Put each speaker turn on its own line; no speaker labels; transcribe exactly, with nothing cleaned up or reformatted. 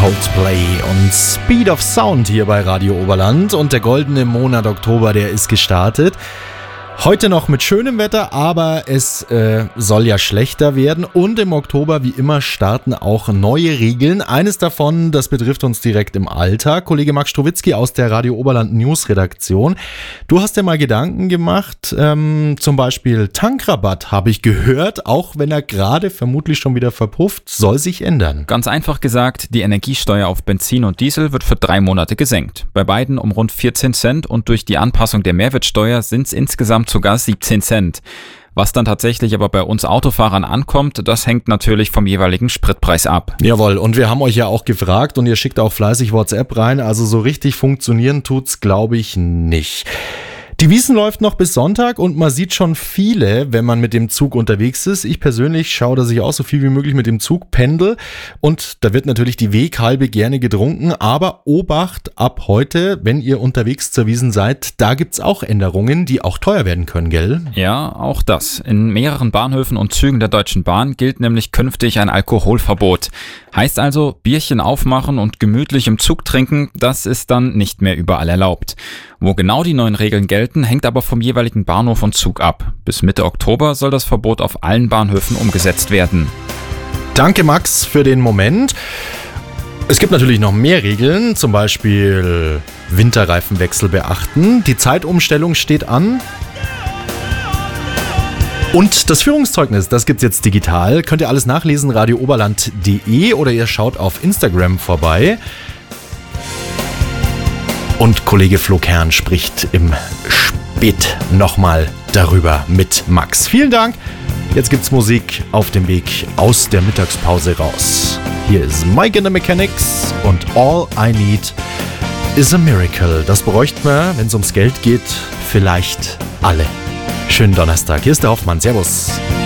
Coldplay und Speed of Sound hier bei Radio Oberland und der goldene Monat Oktober, der ist gestartet. Heute noch mit schönem Wetter, aber es äh, soll ja schlechter werden und im Oktober wie immer starten auch neue Regeln. Eines davon, das betrifft uns direkt im Alltag. Kollege Max Strowitzki aus der Radio Oberland News Redaktion. Du hast dir mal Gedanken gemacht, ähm, zum Beispiel Tankrabatt habe ich gehört, auch wenn er gerade vermutlich schon wieder verpufft, soll sich ändern.
Ganz einfach gesagt, die Energiesteuer auf Benzin und Diesel wird für drei Monate gesenkt. Bei beiden um rund vierzehn Cent und durch die Anpassung der Mehrwertsteuer sind es insgesamt sogar siebzehn Cent. Was dann tatsächlich aber bei uns Autofahrern ankommt, das hängt natürlich vom jeweiligen Spritpreis ab.
Jawohl, und wir haben euch ja auch gefragt und ihr schickt auch fleißig WhatsApp rein, also so richtig funktionieren tut's, glaube ich, nicht. Die Wiesn läuft noch bis Sonntag und man sieht schon viele, wenn man mit dem Zug unterwegs ist. Ich persönlich schaue, dass ich auch so viel wie möglich mit dem Zug pendel und da wird natürlich die Weghalbe gerne getrunken, aber Obacht ab heute, wenn ihr unterwegs zur Wiesn seid, da gibt's auch Änderungen, die auch teuer werden können, gell?
Ja, auch das. In mehreren Bahnhöfen und Zügen der Deutschen Bahn gilt nämlich künftig ein Alkoholverbot. Heißt also, Bierchen aufmachen und gemütlich im Zug trinken, das ist dann nicht mehr überall erlaubt. Wo genau die neuen Regeln gelten, hängt aber vom jeweiligen Bahnhof und Zug ab. Bis Mitte Oktober soll das Verbot auf allen Bahnhöfen umgesetzt werden.
Danke Max für den Moment. Es gibt natürlich noch mehr Regeln, zum Beispiel Winterreifenwechsel beachten. Die Zeitumstellung steht an. Und das Führungszeugnis, das gibt's jetzt digital. Könnt ihr alles nachlesen, radio oberland punkt de oder ihr schaut auf Instagram vorbei. Und Kollege Flo Kern spricht im Spät nochmal darüber mit Max. Vielen Dank. Jetzt gibt's Musik auf dem Weg aus der Mittagspause raus. Hier ist Mike and the Mechanics und All I Need is a Miracle. Das bräuchten wir, wenn es ums Geld geht, vielleicht alle. Schönen Donnerstag. Hier ist der Hoffmann. Servus.